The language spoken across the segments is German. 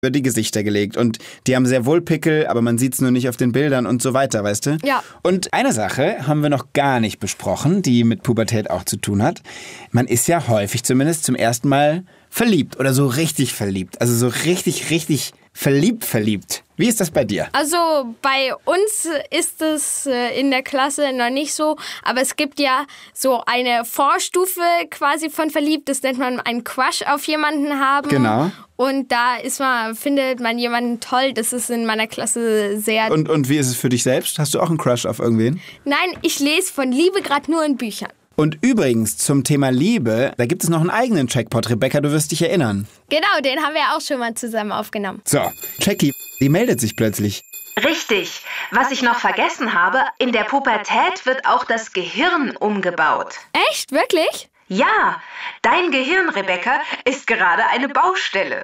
über die Gesichter gelegt und die haben sehr wohl Pickel, aber man sieht es nur nicht auf den Bildern und so weiter, weißt du? Ja. Und eine Sache haben wir noch gar nicht besprochen, die mit Pubertät auch zu tun hat. Man ist ja häufig zumindest zum ersten Mal verliebt oder so richtig verliebt. Also so richtig verliebt. Wie ist das bei dir? Also bei uns ist es in der Klasse noch nicht so, aber es gibt ja so eine Vorstufe quasi von verliebt, das nennt man einen Crush auf jemanden haben. Genau. Und da findet man jemanden toll, das ist in meiner Klasse sehr... Und wie ist es für dich selbst? Hast du auch einen Crush auf irgendwen? Nein, ich lese von Liebe gerade nur in Büchern. Und übrigens zum Thema Liebe, da gibt es noch einen eigenen Checkpot. Rebecca, du wirst dich erinnern. Genau, den haben wir auch schon mal zusammen aufgenommen. So, Jackie, die meldet sich plötzlich. Richtig. Was ich noch vergessen habe, in der Pubertät wird auch das Gehirn umgebaut. Echt? Wirklich? Ja, dein Gehirn, Rebecca, ist gerade eine Baustelle.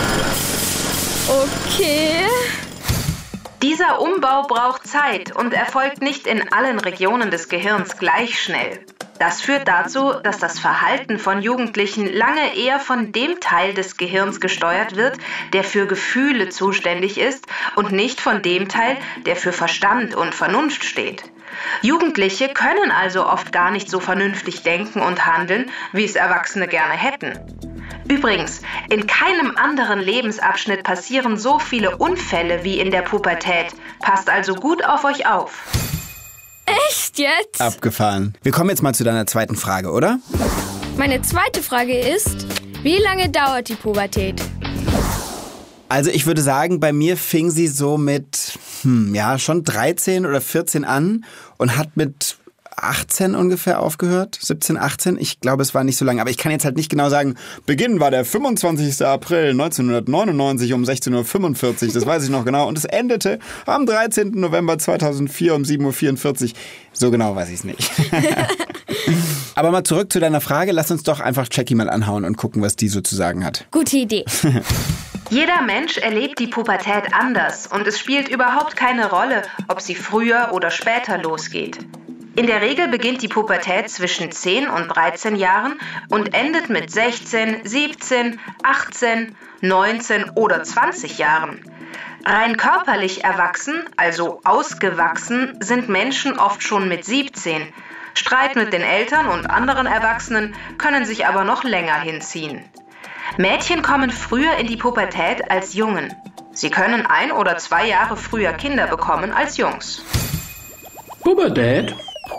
Okay. Dieser Umbau braucht Zeit und erfolgt nicht in allen Regionen des Gehirns gleich schnell. Das führt dazu, dass das Verhalten von Jugendlichen lange eher von dem Teil des Gehirns gesteuert wird, der für Gefühle zuständig ist und nicht von dem Teil, der für Verstand und Vernunft steht. Jugendliche können also oft gar nicht so vernünftig denken und handeln, wie es Erwachsene gerne hätten. Übrigens, in keinem anderen Lebensabschnitt passieren so viele Unfälle wie in der Pubertät. Passt also gut auf euch auf. Echt jetzt? Abgefahren. Wir kommen jetzt mal zu deiner zweiten Frage, oder? Meine zweite Frage ist, wie lange dauert die Pubertät? Also ich würde sagen, bei mir fing sie so mit, schon 13 oder 14 an und hat mit 18 ungefähr aufgehört, 17, 18. Ich glaube, es war nicht so lange, aber ich kann jetzt halt nicht genau sagen, Beginn war der 25. April 1999 um 16.45 Uhr, das weiß ich noch genau. Und es endete am 13. November 2004 um 7.44 Uhr. So genau weiß ich es nicht. Aber mal zurück zu deiner Frage, lass uns doch einfach Jackie mal anhauen und gucken, was die so zu sagen hat. Gute Idee. Jeder Mensch erlebt die Pubertät anders und es spielt überhaupt keine Rolle, ob sie früher oder später losgeht. In der Regel beginnt die Pubertät zwischen 10 und 13 Jahren und endet mit 16, 17, 18, 19 oder 20 Jahren. Rein körperlich erwachsen, also ausgewachsen, sind Menschen oft schon mit 17. Streit mit den Eltern und anderen Erwachsenen können sich aber noch länger hinziehen. Mädchen kommen früher in die Pubertät als Jungen. Sie können 1 oder 2 Jahre früher Kinder bekommen als Jungs. Pubertät?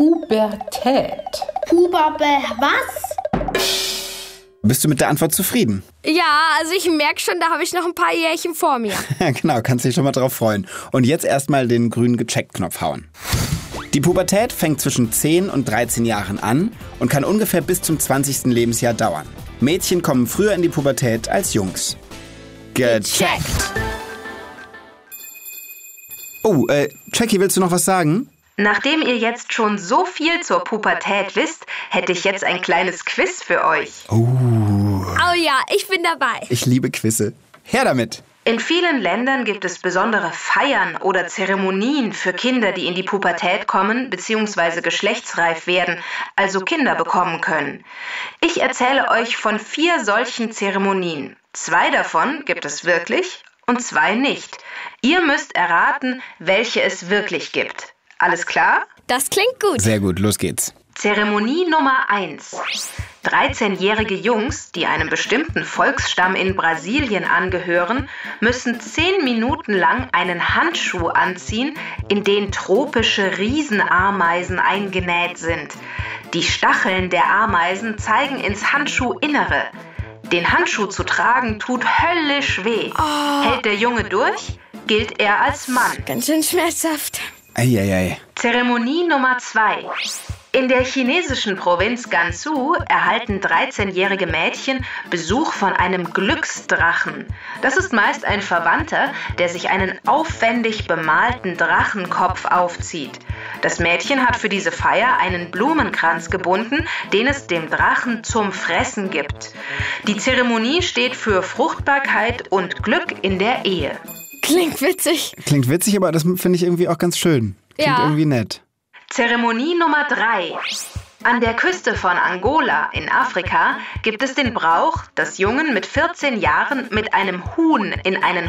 Was? Bist du mit der Antwort zufrieden? Ja, also ich merke schon, da habe ich noch ein paar Jährchen vor mir. Genau, kannst dich schon mal drauf freuen. Und jetzt erstmal den grünen Gecheckt-Knopf hauen. Die Pubertät fängt zwischen 10 und 13 Jahren an und kann ungefähr bis zum 20. Lebensjahr dauern. Mädchen kommen früher in die Pubertät als Jungs. Gecheckt! Oh, Jackie, willst du noch was sagen? Nachdem ihr jetzt schon so viel zur Pubertät wisst, hätte ich jetzt ein kleines Quiz für euch. Oh ja, ich bin dabei. Ich liebe Quizze. Her damit! In vielen Ländern gibt es besondere Feiern oder Zeremonien für Kinder, die in die Pubertät kommen bzw. geschlechtsreif werden, also Kinder bekommen können. Ich erzähle euch von 4 solchen Zeremonien. 2 davon gibt es wirklich und 2 nicht. Ihr müsst erraten, welche es wirklich gibt. Alles klar? Das klingt gut. Sehr gut, los geht's. Zeremonie Nummer 1. 13-jährige Jungs, die einem bestimmten Volksstamm in Brasilien angehören, müssen 10 Minuten lang einen Handschuh anziehen, in den tropische Riesenameisen eingenäht sind. Die Stacheln der Ameisen zeigen ins Handschuhinnere. Den Handschuh zu tragen tut höllisch weh. Hält der Junge durch, gilt er als Mann. Ganz schön schmerzhaft. Eieiei. Zeremonie Nummer 2. In der chinesischen Provinz Gansu erhalten 13-jährige Mädchen Besuch von einem Glücksdrachen. Das ist meist ein Verwandter, der sich einen aufwendig bemalten Drachenkopf aufzieht. Das Mädchen hat für diese Feier einen Blumenkranz gebunden, den es dem Drachen zum Fressen gibt. Die Zeremonie steht für Fruchtbarkeit und Glück in der Ehe. Klingt witzig. Klingt witzig, aber das finde ich irgendwie auch ganz schön. Klingt irgendwie nett. Zeremonie Nummer 3. An der Küste von Angola in Afrika gibt es den Brauch, dass Jungen mit 14 Jahren mit einem Huhn in einen